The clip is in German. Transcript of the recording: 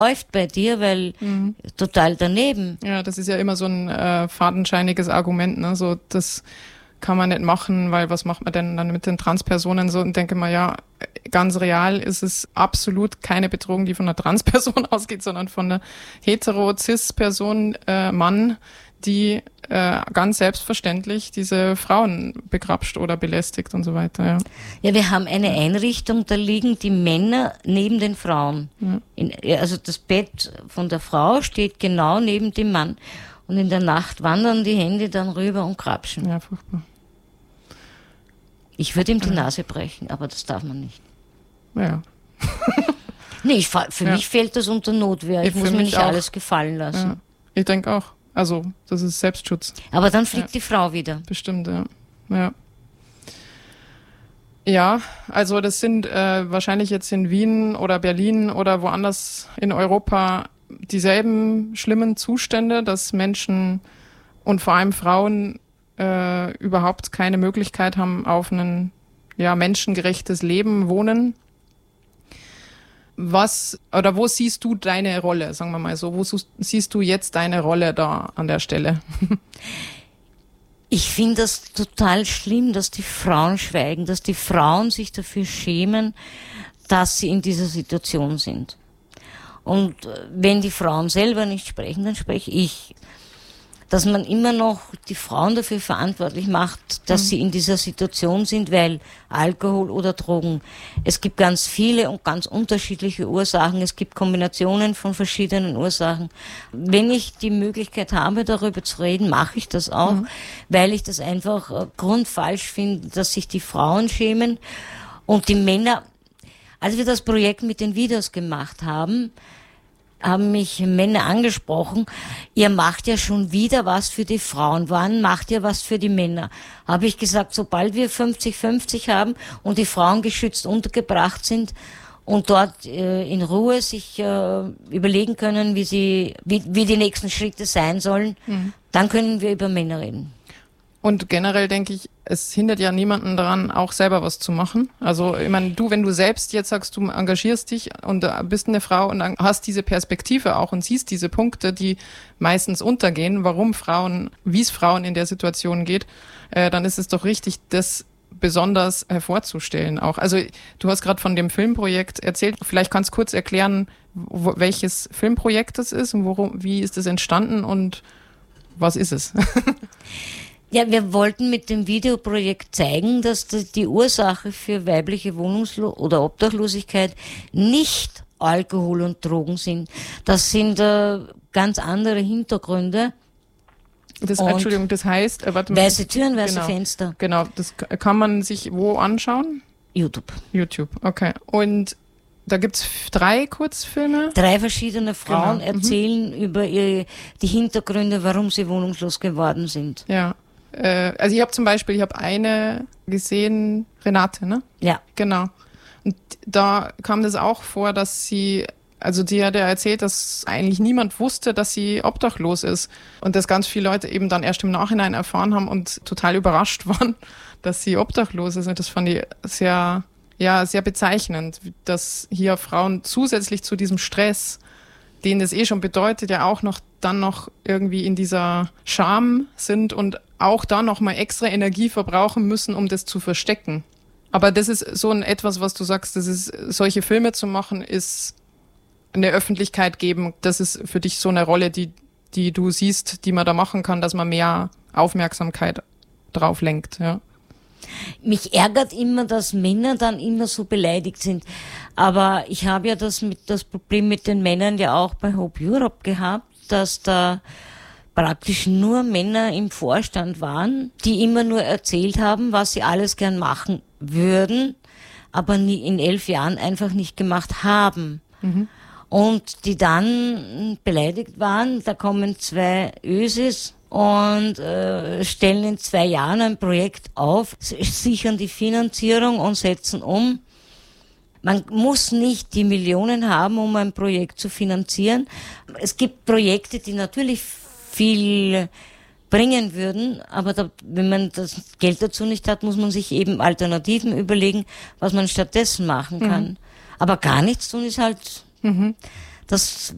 läuft bei dir, weil total daneben. Ja, das ist ja immer so ein fadenscheiniges Argument, ne? So, das kann man nicht machen, weil was macht man denn dann mit den Transpersonen so? Und denke mal, ja, ganz real ist es absolut keine Bedrohung, die von einer Transperson ausgeht, sondern von einer hetero-cis-Person, Mann, die ganz selbstverständlich diese Frauen begrapscht oder belästigt und so weiter. Ja, ja, wir haben eine Einrichtung, da liegen die Männer neben den Frauen. Also das Bett von der Frau steht genau neben dem Mann. Und in der Nacht wandern die Hände dann rüber und krapschen. Ja, furchtbar. Ich würde ihm die Nase brechen, aber das darf man nicht. Ja. Nee, für mich fällt das unter Notwehr. Ich muss mir nicht alles gefallen lassen. Ja. Ich denke auch. Also, das ist Selbstschutz. Aber dann fliegt die Frau wieder. Bestimmt, ja. Ja, also das sind wahrscheinlich jetzt in Wien oder Berlin oder woanders in Europa dieselben schlimmen Zustände, dass Menschen und vor allem Frauen überhaupt keine Möglichkeit haben auf ein menschengerechtes Leben wohnen. Wo siehst du deine Rolle, sagen wir mal so? Wo siehst du jetzt deine Rolle da an der Stelle? Ich finde das total schlimm, dass die Frauen schweigen, dass die Frauen sich dafür schämen, dass sie in dieser Situation sind. Und wenn die Frauen selber nicht sprechen, dann spreche ich. Dass man immer noch die Frauen dafür verantwortlich macht, dass sie in dieser Situation sind, weil Alkohol oder Drogen. Es gibt ganz viele und ganz unterschiedliche Ursachen. Es gibt Kombinationen von verschiedenen Ursachen. Wenn ich die Möglichkeit habe, darüber zu reden, mache ich das auch, weil ich das einfach grundfalsch finde, dass sich die Frauen schämen und die Männer. Als wir das Projekt mit den Videos gemacht haben mich Männer angesprochen, ihr macht ja schon wieder was für die Frauen, wann macht ihr was für die Männer? Habe ich gesagt, sobald wir 50-50 haben und die Frauen geschützt untergebracht sind und dort in Ruhe sich überlegen können, wie die nächsten Schritte sein sollen, dann können wir über Männer reden. Und generell denke ich, es hindert ja niemanden daran, auch selber was zu machen. Also, ich meine, wenn du selbst jetzt sagst, du engagierst dich und bist eine Frau und dann hast diese Perspektive auch und siehst diese Punkte, die meistens untergehen, wie es Frauen in der Situation geht, dann ist es doch richtig, das besonders hervorzustellen auch. Also, du hast gerade von dem Filmprojekt erzählt. Vielleicht kannst du kurz erklären, welches Filmprojekt das ist und wie ist es entstanden und was ist es? Ja, wir wollten mit dem Videoprojekt zeigen, dass die Ursache für weibliche oder Obdachlosigkeit nicht Alkohol und Drogen sind. Das sind ganz andere Hintergründe. Entschuldigung, das heißt... weiße Türen, weiße Fenster. Genau, das kann man sich wo anschauen? YouTube, okay. Und da gibt's 3 Kurzfilme? 3 verschiedene Frauen erzählen über die Hintergründe, warum sie wohnungslos geworden sind. Ja. Also ich habe eine gesehen, Renate, ne? Ja. Genau. Und da kam das auch vor, dass die hat ja erzählt, dass eigentlich niemand wusste, dass sie obdachlos ist. Und dass ganz viele Leute eben dann erst im Nachhinein erfahren haben und total überrascht waren, dass sie obdachlos ist. Und das fand ich sehr bezeichnend, dass hier Frauen zusätzlich zu diesem Stress, den das schon bedeutet, ja auch noch irgendwie in dieser Scham sind und auch da noch mal extra Energie verbrauchen müssen, um das zu verstecken. Aber das ist so etwas, was du sagst, solche Filme zu machen, ist eine Öffentlichkeit geben. Das ist für dich so eine Rolle, die du siehst, die man da machen kann, dass man mehr Aufmerksamkeit drauf lenkt, ja. Mich ärgert immer, dass Männer dann immer so beleidigt sind. Aber ich habe ja das Problem mit den Männern ja auch bei Hope Europe gehabt, dass da praktisch nur Männer im Vorstand waren, die immer nur erzählt haben, was sie alles gern machen würden, aber nie in 11 Jahren einfach nicht gemacht haben. Und die dann beleidigt waren, da kommen 2 Ösis und stellen in 2 Jahren ein Projekt auf, sichern die Finanzierung und setzen um. Man muss nicht die Millionen haben, um ein Projekt zu finanzieren. Es gibt Projekte, die natürlich viel bringen würden, aber wenn man das Geld dazu nicht hat, muss man sich eben Alternativen überlegen, was man stattdessen machen kann. Aber gar nichts tun ist halt, das